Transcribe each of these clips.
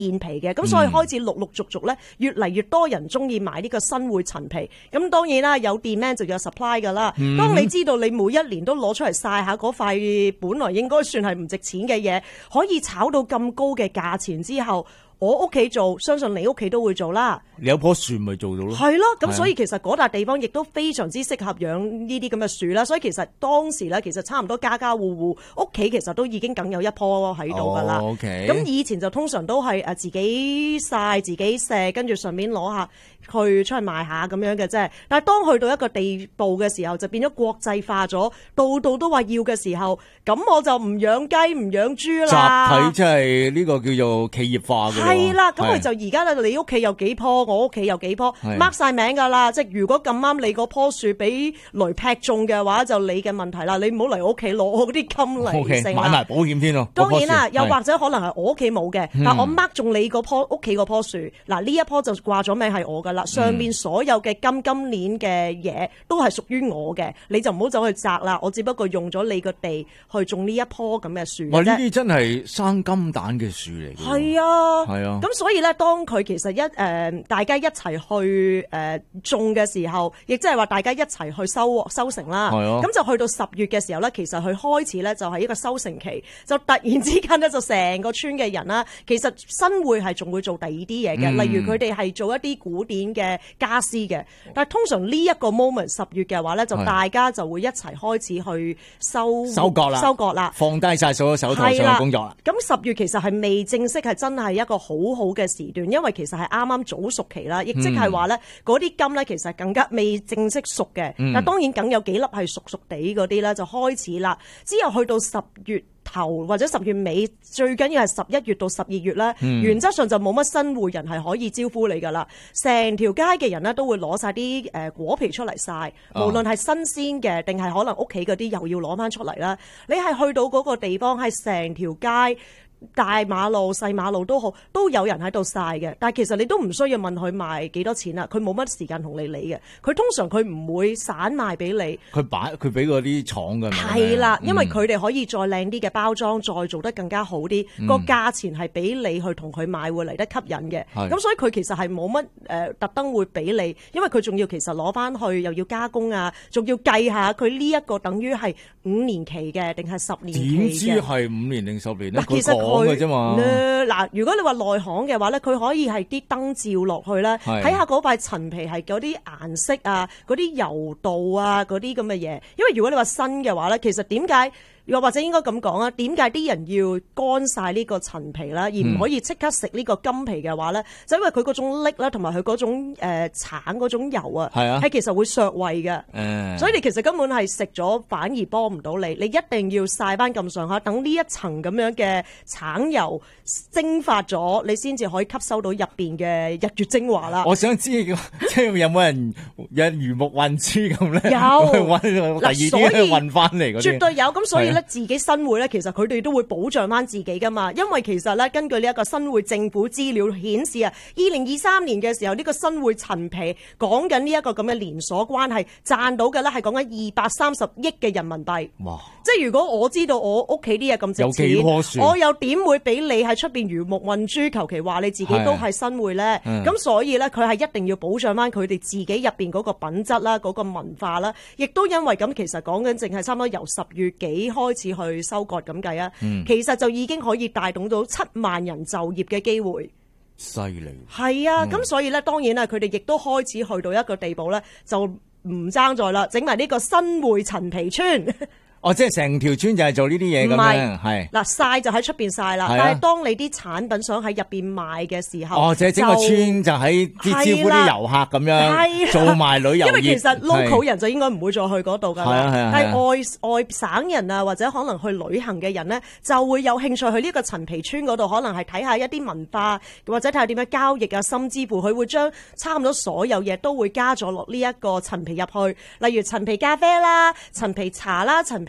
現皮嘅，咁所以開始陸陸續續咧，越嚟越多人中意買呢個新會陳皮。咁當然啦，有 demand 就有 supply 噶啦。當你知道你每一年都攞出嚟曬下嗰塊本來應該算係唔值錢嘅嘢，可以炒到咁高嘅價錢之後，我屋企做，相信你屋企都會做啦。 你有棵樹咪做到咯？ 係咯，咁所以其實嗰笪地方亦都非常之適合養呢啲咁嘅樹啦。所以其實當時咧，其實差唔多家家戶戶屋企其實都已經梗有一棵喺度噶啦。 OK。 咁以前就通常都係自己曬自己食，跟住順便攞下去出去賣下咁樣嘅啫。但係當去到一個地步嘅時候，就變咗國際化咗，度度都話要嘅時候，咁我就唔養雞唔養豬啦。 集體即係呢個叫做企業化嘅。 係啦，咁佢就而家咧，你屋企有幾棵，我屋企有幾棵，mark 晒名㗎啦。即係如果咁啱你嗰棵樹俾雷劈中嘅話，就你嘅問題啦。你唔好嚟我屋企攞我啲金嚟食。 買埋保險添咯。 當然啦，又或者可能係我屋企冇嘅，但我 mark 中你嗰棵屋企嗰棵樹。嗱，呢一棵就掛咗名係我㗎啦。上面所有嘅金鏈嘅嘢都係屬於我嘅，你就唔好走去摘啦。我只不過用咗你個地去種呢一棵咁嘅樹。 哇！呢啲真係生金蛋嘅樹嚟嘅。 係啊。 係啊， 咁所以咧，當佢其實大家一齊去種嘅時候，亦即係話大家一齊去收成啦。係啊。咁就去到10月嘅時候咧，其實佢開始咧就係一個收成期，就突然之間咧就成個村嘅人啦，其實新會係仲會做第二啲嘢嘅，例如佢哋係做一啲古典嘅家私嘅。但係通常呢一個 moment 10月嘅話咧，就大家就會一齊開始去收割啦， 放低晒所有手頭上嘅工作啦。 咁10月其實係未正式係真係一個好好嘅時段，因為其實係啱啱早熟期啦，亦即係話咧嗰啲金咧其實更加未正式熟嘅。但當然梗有幾粒係熟地嗰啲啦，就開始啦。之後去到10月頭或者10月尾，最緊要係11月到12月咧，原則上就冇乜新會人係可以招呼你噶啦。成條街嘅人咧都會攞晒啲果皮出嚟曬，無論係新鮮嘅定係可能屋企嗰啲又要攞翻出嚟啦。你係去到嗰個地方係成條街。大馬路、細馬路都好，都有人喺度曬嘅。但係其實你都唔需要問佢賣幾多錢啦，佢冇乜時間同你理嘅。佢通常佢唔會散賣俾你。 佢俾嗰啲廠嘅。 係啦，因為佢哋可以再靚啲嘅包裝，再做得更加好啲，個價錢係比你去同佢買會嚟得吸引嘅。咁所以佢其實係冇乜特登會俾你，因為佢仲要其實攞翻去又要加工啊，仲要計下佢呢一個等於係5年期嘅定係10年期嘅。 點知係5年定10年咧？ 其實嘅啫嘛。 嗱，如果你話內行嘅話咧，佢可以係啲燈照落去咧，睇下嗰塊陳皮係嗰啲顏色啊、嗰啲油度啊、嗰啲咁嘅嘢。因為如果你話新嘅話咧，其實點解？又或者應該咁講啊，點解啲人要乾晒呢個陳皮啦，而唔可以即刻食呢個金皮嘅話咧？就因為佢嗰種粒啦，同埋佢嗰種橙嗰種油啊，係其實會削胃嘅。所以你其實根本係食咗反而幫唔到你，你一定要曬翻咁上下，等呢一層咁樣嘅橙油蒸發咗，你先至可以吸收到入邊嘅日月精華啦。 我想知即係有冇人有魚目混珠咁咧？ 有揾第二啲去運翻嚟嗰啲， 絕對有。咁所以咧，自己新會咧，其實佢哋都會保障翻自己噶嘛。因為其實咧，根據呢一個新會政府資料顯示啊，2023年嘅時候，呢個新會陳皮講緊呢一個咁嘅連鎖關係賺到嘅咧，係講緊230億嘅人民幣。哇！即係如果我知道我屋企啲嘢咁值錢，我又點會俾你喺出邊魚目混珠，求其話你自己都係新會咧？咁所以咧，佢係一定要保障翻佢哋自己入邊嗰個品質啦，嗰個文化啦。亦都因為咁，其實講緊淨係差唔多由10月幾開始去收割咁計啊，其實就已經可以帶動到7萬人就業嘅機會。 犀利。 係啊，咁所以咧，當然啦，佢哋亦都開始去到一個地步咧，就唔爭在啦，整埋呢個新會陳皮村。 哦，即係成條村就係做呢啲嘢咁樣，係嗱曬就喺出邊曬啦，但係當你啲產品想喺入邊賣嘅時候， 哦，即係整個村就喺啲招呼啲遊客咁樣做埋旅遊業。 因為其實 local 人就應該唔會再去嗰度㗎啦，係外省人啊或者可能去旅行嘅人咧，就會有興趣去呢個陳皮村嗰度，可能係睇下一啲文化或者睇下點樣交易啊，甚至乎佢會將差唔多所有嘢都會加咗落呢一個陳皮入去，例如陳皮咖啡啦、陳皮茶啦、陳皮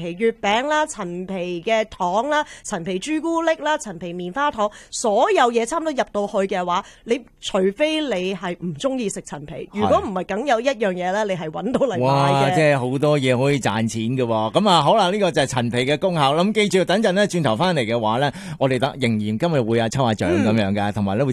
皮月餅啦、陳皮嘅糖啦、陳皮朱古力啦、陳皮棉花糖，所有嘢差唔多入到去嘅話，你除非你係唔中意食陳皮，如果唔係，梗有一樣嘢咧，你係揾到嚟買嘅。 哇！即係好多嘢可以賺錢嘅喎。咁啊，好啦，呢個就係陳皮嘅功效。咁記住，等陣咧轉頭翻嚟嘅話咧，我哋仍然今日會抽下獎咁樣嘅，同埋咧會。